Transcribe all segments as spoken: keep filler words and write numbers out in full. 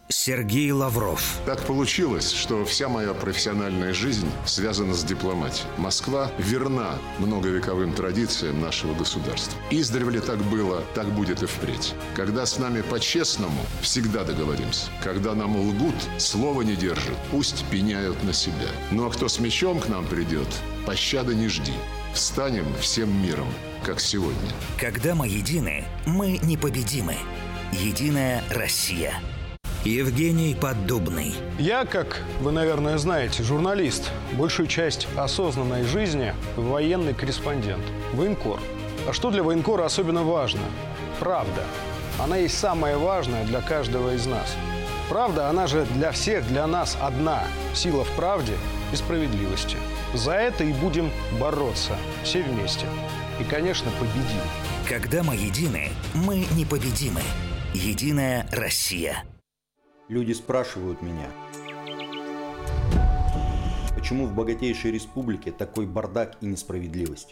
Сергей Лавров. Так получилось, что вся моя профессиональная жизнь связана с дипломатией. Москва верна многовековым традициям нашего государства. Издревле так было, так будет и впредь. Когда с нами по-честному, всегда договоримся. Когда нам лгут, слова не держат, пусть пеняют на себя. Ну а кто с мечом к нам придет, пощады не жди. Встанем всем миром, как сегодня. Когда мы едины, мы непобедимы. Единая Россия. Евгений Поддубный. Я, как вы, наверное, знаете, журналист. Большую часть осознанной жизни военный корреспондент. Военкор. А что для военкора особенно важно? Правда. Она есть самое важное для каждого из нас. Правда, она же для всех, для нас одна. Сила в правде и справедливости. За это и будем бороться. Все вместе. И, конечно, победим. Когда мы едины, мы непобедимы. Единая Россия. Люди спрашивают меня, почему в богатейшей республике такой бардак и несправедливость?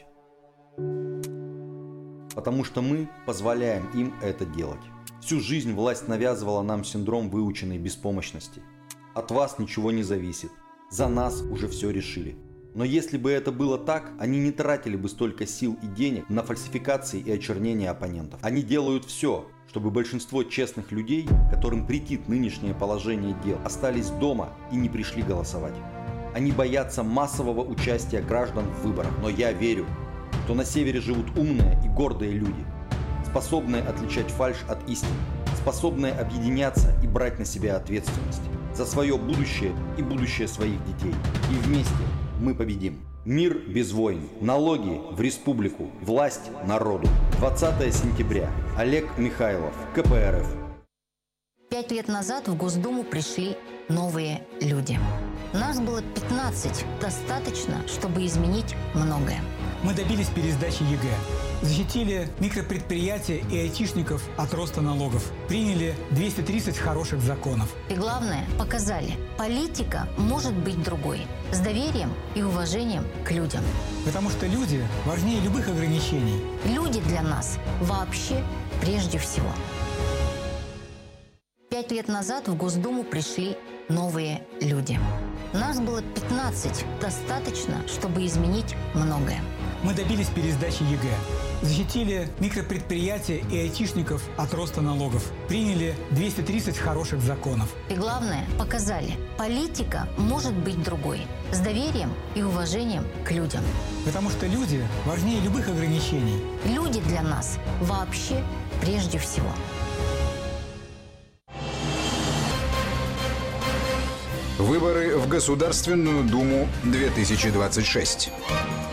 Потому что мы позволяем им это делать. Всю жизнь власть навязывала нам синдром выученной беспомощности. От вас ничего не зависит. За нас уже все решили. Но если бы это было так, они не тратили бы столько сил и денег на фальсификации и очернение оппонентов. Они делают все, чтобы большинство честных людей, которым претит нынешнее положение дел, остались дома и не пришли голосовать. Они боятся массового участия граждан в выборах, но я верю, что на севере живут умные и гордые люди, способные отличать фальшь от истины, способные объединяться и брать на себя ответственность за свое будущее и будущее своих детей. И вместе мы победим. Мир без войн. Налоги в республику. Власть народу. двадцатое сентября. Олег Михайлов. ка пэ эр эф. Пять лет назад в Госдуму пришли новые люди. Нас было пятнадцать. Достаточно, чтобы изменить многое. Мы добились пересдачи е гэ. Защитили микропредприятия и айтишников от роста налогов. Приняли двести тридцать хороших законов. И главное, показали, политика может быть другой. С доверием и уважением к людям. Потому что люди важнее любых ограничений. Люди для нас вообще прежде всего. Пять лет назад в Госдуму пришли новые люди. Нас было пятнадцать. Достаточно, чтобы изменить многое. Мы добились пересдачи е гэ. Защитили микропредприятия и айтишников от роста налогов. Приняли двести тридцать хороших законов. И главное, показали, политика может быть другой. С доверием и уважением к людям. Потому что люди важнее любых ограничений. Люди для нас вообще прежде всего. Выборы в Государственную Думу две тысячи двадцать шесть.